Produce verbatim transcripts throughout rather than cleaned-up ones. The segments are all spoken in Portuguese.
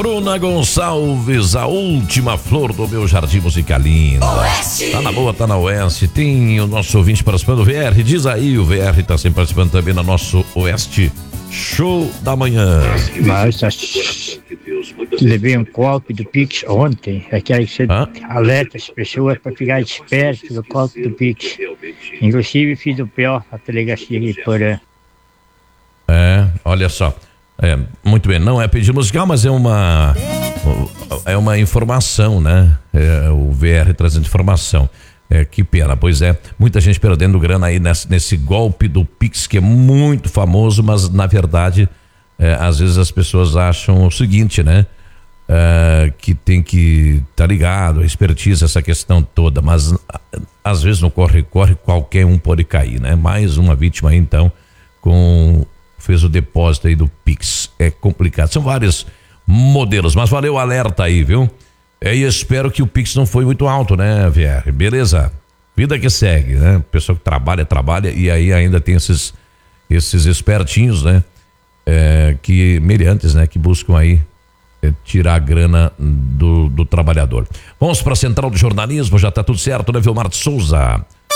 Bruna Gonçalves, a última flor do meu jardim musicalino. Oeste. Tá na boa, tá na Oeste. Tem o nosso ouvinte participando, o V R. Diz aí, o V R tá sempre participando também no nosso Oeste Show da Manhã. Mas levei um golpe do Pix ontem. É que aí você Hã? alerta as pessoas para ficar espertas do golpe do Pix. Inclusive fiz o P O, a delegacia de Porã. É, olha só. É, muito bem, não é pedido musical, mas é uma é uma informação, né? É, o V R trazendo informação. É, que pena, pois é, muita gente perdendo grana aí nesse, nesse golpe do Pix, que é muito famoso, mas na verdade, é, às vezes as pessoas acham o seguinte, né? É, que tem que estar tá ligado, a expertise, essa questão toda, mas às vezes no corre-corre qualquer um pode cair, né? Mais uma vítima aí, então, com fez o depósito aí do Pix. É complicado. São vários modelos, mas valeu o alerta aí, viu? É, e espero que o Pix não foi muito alto, né, V R? Beleza? Vida que segue, né? O pessoal que trabalha, trabalha e aí ainda tem esses, esses espertinhos, né? É, que, meliantes, né? Que buscam aí é, tirar a grana do, do trabalhador. Vamos para a Central do Jornalismo, já tá tudo certo, né, Vilmar de Souza?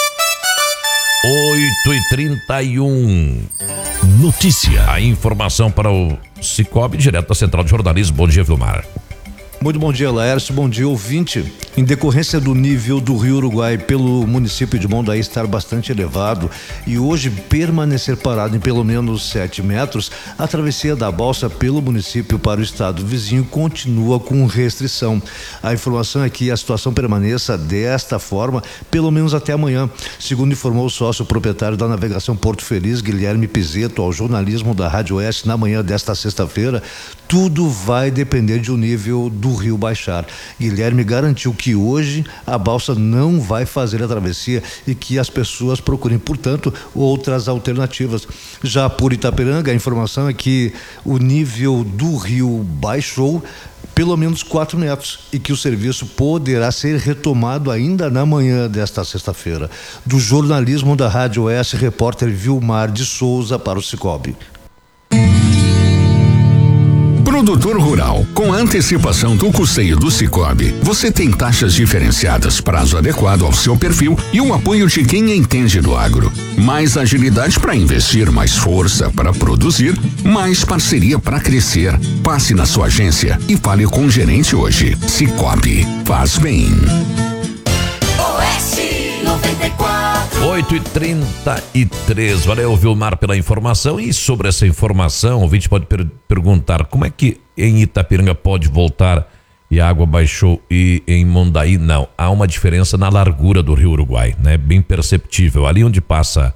oito e trinta e um. Notícia. A informação para o Cicobi, direto da Central de Jornalismo. Bom dia, Vilmar. Muito bom dia, Laércio. Bom dia, ouvinte. Em decorrência do nível do Rio Uruguai pelo município de Mondaí estar bastante elevado e hoje permanecer parado em pelo menos sete metros, a travessia da balsa pelo município para o estado vizinho continua com restrição. A informação é que a situação permaneça desta forma pelo menos até amanhã, segundo informou o sócio proprietário da navegação Porto Feliz, Guilherme Pizeto, ao jornalismo da Rádio Oeste na manhã desta sexta-feira. Tudo vai depender de um nível do rio baixar. Guilherme garantiu que hoje a balsa não vai fazer a travessia e que as pessoas procurem, portanto, outras alternativas. Já por Itapiranga, a informação é que o nível do rio baixou pelo menos quatro metros e que o serviço poderá ser retomado ainda na manhã desta sexta-feira. Do jornalismo da Rádio Oeste, repórter Vilmar de Souza para o Cicobi. Produtor rural, com a antecipação do custeio do Cicobi, você tem taxas diferenciadas, prazo adequado ao seu perfil e o apoio de quem entende do agro. Mais agilidade para investir, mais força para produzir, mais parceria para crescer. Passe na sua agência e fale com o gerente hoje. Cicobi, faz bem. Oeste noventa e quatro. oito e trinta e três. Valeu, Vilmar, pela informação. E sobre essa informação, o ouvinte pode per- perguntar como é que em Itapiranga pode voltar e a água baixou e em Mondaí não. Há uma diferença na largura do Rio Uruguai, né? Bem perceptível. Ali onde passa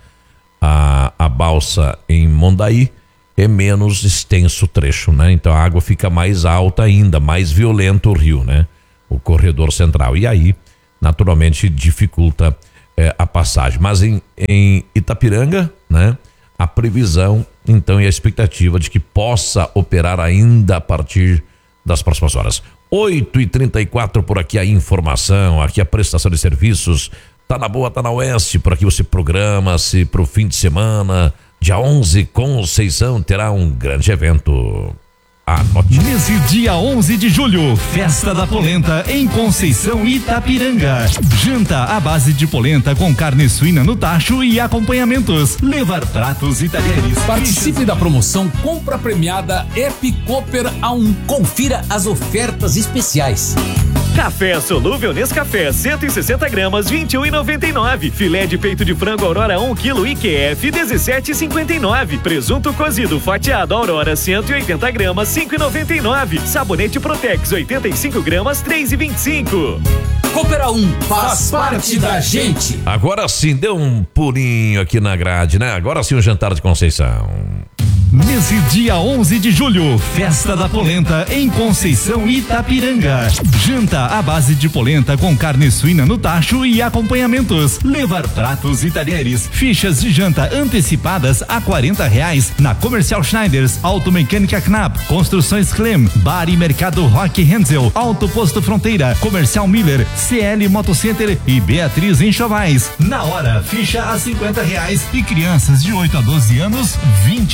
a, a balsa em Mondaí é menos extenso o trecho, né? Então a água fica mais alta ainda, mais violento o rio, né? O corredor central. E aí, naturalmente, dificulta É, a passagem, mas em, em Itapiranga, né, a previsão então e a expectativa de que possa operar ainda a partir das próximas horas. oito e trinta e quatro por aqui a informação, aqui a prestação de serviços, tá na boa, tá na Oeste, por aqui você programa-se pro fim de semana, dia onze, Conceição terá um grande evento. Anote. Nesse dia onze de julho, Festa da Polenta em Conceição, Itapiranga. Janta à base de polenta com carne suína no tacho e acompanhamentos. Levar pratos e talheres. Participe da promoção Compra Premiada Epi Cooper A um. Confira as ofertas especiais. Café solúvel Nescafé cento e sessenta gramas, vinte e um e noventa e nove. Filé de peito de frango Aurora um quilo I Q F dezessete e cinquenta e nove. Presunto cozido fatiado Aurora cento e oitenta gramas, cinco e noventa e nove. Sabonete Protex oitenta e cinco gramas, três e vinte e cinco. Cooper A um faz parte da gente. Agora sim, deu um pulinho aqui na grade, né? Agora sim o jantar de Conceição. Nesse dia onze de julho, Festa da Polenta em Conceição, Itapiranga. Janta à base de polenta com carne suína no tacho e acompanhamentos. Levar pratos e talheres. Fichas de janta antecipadas a quarenta reais na Comercial Schneiders, Automecânica Knapp, Construções Clem, Bar e Mercado Rock Hensel, Auto Posto Fronteira, Comercial Miller, C L Motocenter e Beatriz Enxovais. Na hora, ficha a cinquenta reais e crianças de oito a doze anos, vinte reais.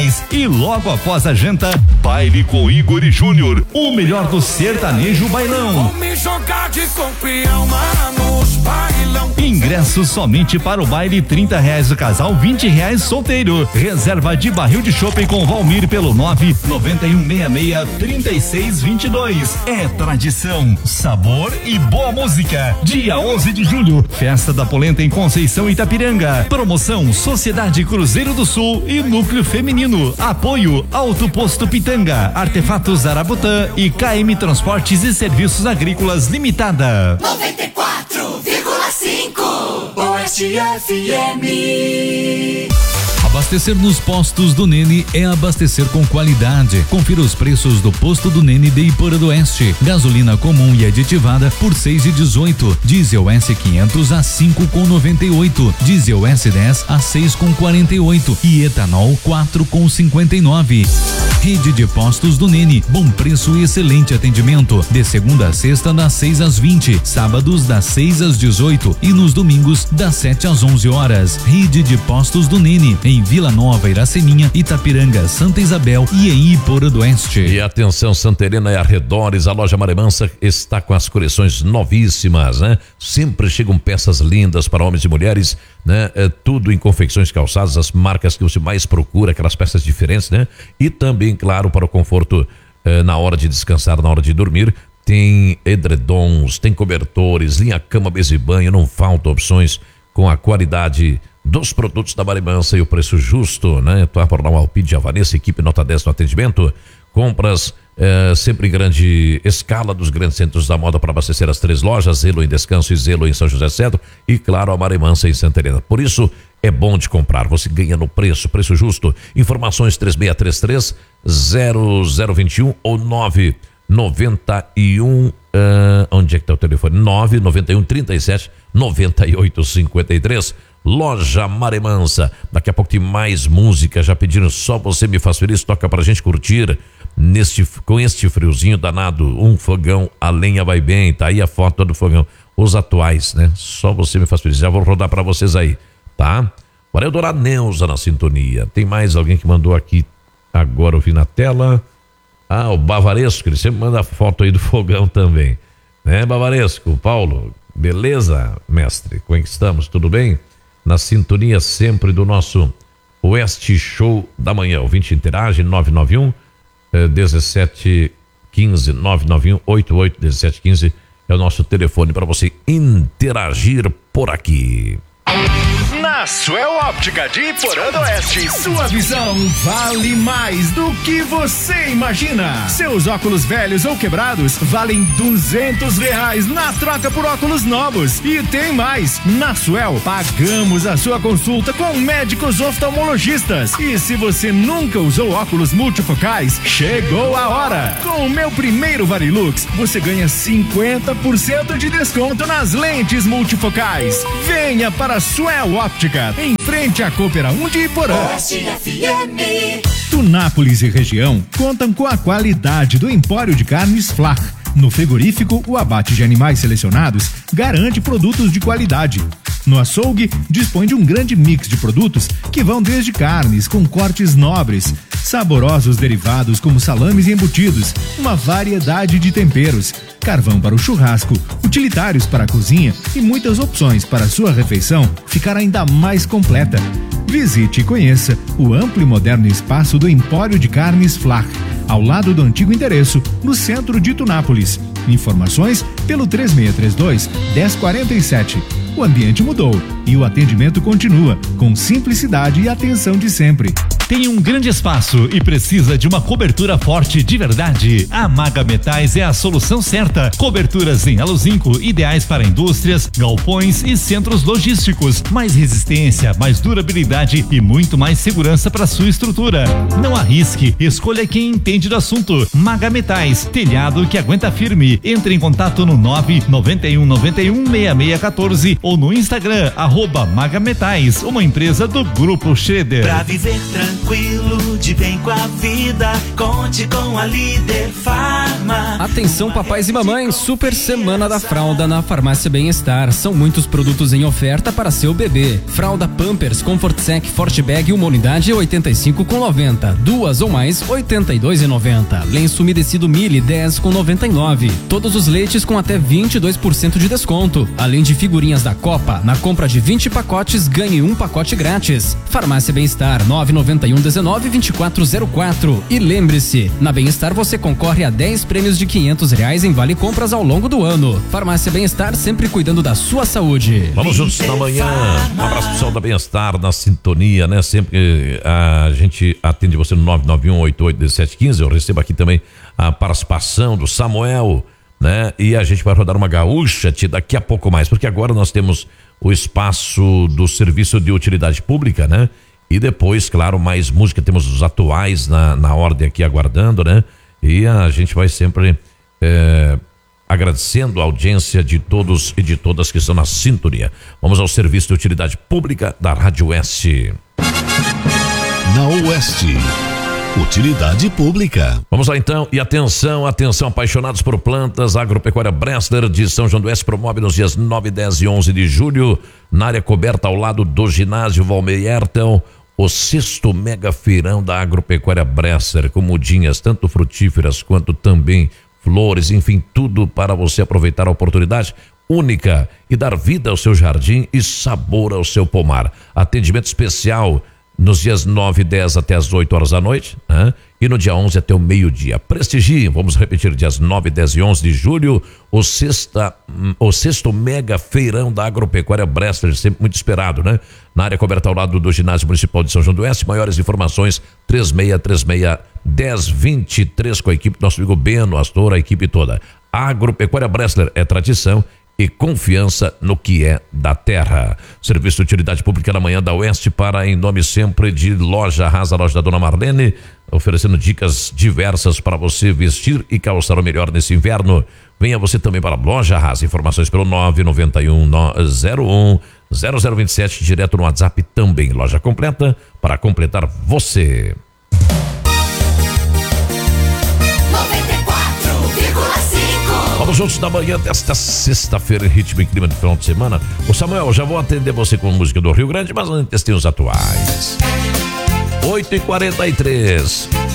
dez. E logo após a janta, baile com Igor e Júnior, o melhor do sertanejo bailão. Vou me jogar de campeão, manos, bailão. Ingressos somente para o baile, trinta reais o casal, vinte reais solteiro. Reserva de barril de chopp com Valmir pelo nove nove um seis seis, três seis dois dois. É tradição, sabor e boa música. Dia onze de julho, Festa da Polenta em Conceição, Itapiranga. Promoção Sociedade Cruzeiro do Sul e Núcleo Feminino. Apoio Alto Posto Pitanga, Artefatos Arabutã e K M Transportes e Serviços Agrícolas Limitada. noventa e quatro vírgula cinco Oeste F M. Abastecer nos postos do Nene é abastecer com qualidade. Confira os preços do posto do Nene de Iporã do Oeste. Gasolina comum e aditivada por seis e dezoito. Diesel S quinhentos a cinco com noventa e oito. Diesel S dez a seis com quarenta e oito e etanol quatro com cinquenta e nove. Rede de postos do Nene, bom preço e excelente atendimento. De segunda a sexta das seis às vinte, sábados das seis às dezoito e nos domingos das sete às onze horas. Rede de postos do Nene em Vila Nova, Iraceminha, Itapiranga, Santa Isabel e em Iporã do Oeste. E atenção, Santa Helena e arredores, a loja Maremansa está com as coleções novíssimas, né? Sempre chegam peças lindas para homens e mulheres, né? É, tudo em confecções calçadas, as marcas que você mais procura, aquelas peças diferentes, né? E também, claro, para o conforto eh, na hora de descansar, na hora de dormir, tem edredons, tem cobertores, linha cama, mesa e banho, não faltam opções com a qualidade dos produtos da Maremansa e o preço justo, né? Tá por lá, Alpide, a Vanessa, equipe nota dez no atendimento. Compras eh, sempre em grande escala dos grandes centros da moda para abastecer as três lojas, Zelo em Descanso e Zelo em São José Cedro e, claro, a Maremansa em Santa Helena. Por isso, é bom de comprar, você ganha no preço, preço justo. Informações três seis três três, zero zero dois um ou nove nove um, uh, onde é que tá o telefone? nove nove um, trinta e sete, noventa e oito, cinquenta e três. Loja Maremansa. Daqui a pouco tem mais música, já pediram Só Você Me Faz Feliz, toca pra gente curtir neste, com este friozinho danado, um fogão, a lenha vai bem, tá aí a foto do fogão, os atuais, né? Só Você Me Faz Feliz, já vou rodar pra vocês aí, tá? Valeu, Dona Neuza na sintonia. Tem mais alguém que mandou aqui agora, eu vi na tela. Ah, o Bavaresco, ele sempre manda foto aí do fogão também, né, Bavaresco? Paulo, beleza, mestre? Como é que estamos? Tudo bem? Na sintonia sempre do nosso Oeste Show da Manhã. O vinte interage, nove nove um, dezessete quinze, nove nove um, oito oito, dezessete quinze é o nosso telefone para você interagir por aqui. Na Suel Óptica de Iporã do Oeste, sua visão vale mais do que você imagina. Seus óculos velhos ou quebrados valem duzentos reais na troca por óculos novos. E tem mais, na Suel pagamos a sua consulta com médicos oftalmologistas. E se você nunca usou óculos multifocais, chegou a hora. Com o meu primeiro Varilux, você ganha cinquenta por cento de desconto nas lentes multifocais. Venha para a Suel Óptica, em frente à Coopera um de Iporã. Tunápolis e região contam com a qualidade do Empório de Carnes Flach. No frigorífico, o abate de animais selecionados garante produtos de qualidade. No açougue, dispõe de um grande mix de produtos que vão desde carnes com cortes nobres, saborosos derivados como salames e embutidos, uma variedade de temperos, carvão para o churrasco, utilitários para a cozinha e muitas opções para a sua refeição ficar ainda mais completa. Visite e conheça o amplo e moderno espaço do Empório de Carnes Flach, ao lado do antigo endereço, no centro de Tunápolis. Informações pelo três seis três dois, um zero quatro sete. O ambiente mudou e o atendimento continua com simplicidade e atenção de sempre. Tem um grande espaço e precisa de uma cobertura forte de verdade? A Maga Metais é a solução certa. Coberturas em aluzinco, ideais para indústrias, galpões e centros logísticos. Mais resistência, mais durabilidade e muito mais segurança para sua estrutura. Não arrisque, escolha quem entende do assunto. Maga Metais, telhado que aguenta firme. Entre em contato no nove nove um nove um, seis seis um quatro ou no Instagram, arroba Maga Metais, uma empresa do Grupo Schroeder. Pra viver tranquilo, de bem com a vida, conte com a Líder Farma. Atenção papais e mamães, super semana da fralda na Farmácia Bem-Estar. São muitos produtos em oferta para seu bebê. Fralda Pampers Comfort Sec Forte Bag, uma unidade oitenta e cinco com noventa. Duas ou mais oitenta e dois e noventa. Lenço umedecido Mili dez com noventa e nove. Todos os leites com até vinte e dois por cento de desconto. Além de figurinhas da Copa, na compra de vinte pacotes ganhe um pacote grátis. Farmácia Bem-Estar nove nove um dezenove vinte e quatro zero quatro. E lembre-se, na Bem-Estar você concorre a dez prêmios de quinhentos reais em vale compras ao longo do ano. Farmácia Bem-Estar, sempre cuidando da sua saúde. Vamos juntos na manhã. Um abraço pessoal da Bem-Estar, na sintonia, né? Sempre a gente atende você no nove nove um oito oito um sete um cinco. Eu recebo aqui também a participação do Samuel, né? E a gente vai rodar uma gaúcha daqui a pouco mais, porque agora nós temos o espaço do serviço de utilidade pública, né? E depois, claro, mais música, temos os atuais na, na ordem aqui aguardando, né? E a gente vai sempre é, agradecendo a audiência de todos e de todas que estão na sintonia. Vamos ao serviço de utilidade pública da Rádio Oeste. Na Oeste, utilidade pública. Vamos lá então, e atenção, atenção, apaixonados por plantas, Agropecuária Bressler de São João do Oeste promove nos dias nove, dez e onze de julho, na área coberta ao lado do ginásio Valmir Ayrton, o sexto mega feirão da Agropecuária Bressler, com mudinhas tanto frutíferas quanto também flores, enfim, tudo para você aproveitar a oportunidade única e dar vida ao seu jardim e sabor ao seu pomar. Atendimento especial nos dias nove e dez até as oito horas da noite, né? E no dia onze até o meio-dia. Prestigiem, vamos repetir, dias nove, dez e onze de julho, o, sexta, o sexto mega feirão da Agropecuária Bressler, sempre muito esperado, né? Na área coberta ao lado do Ginásio Municipal de São João do Oeste. Maiores informações, três seis três seis, um zero dois três, com a equipe do nosso amigo Beno, Astor, a equipe toda. A Agropecuária Bressler é tradição e confiança no que é da terra. Serviço de utilidade pública na manhã da Oeste, para em nome sempre de Loja Arrasa, loja da Dona Marlene, oferecendo dicas diversas para você vestir e calçar o melhor nesse inverno. Venha você também para a Loja Arrasa. Informações pelo nove nove um zero um zero zero dois sete, direto no WhatsApp também. Loja completa para completar você. Vamos juntos na manhã desta sexta-feira, em ritmo e clima de final de semana. Ô Samuel, já vou atender você com música do Rio Grande, mas antes tem os atuais. oito e quarenta e três.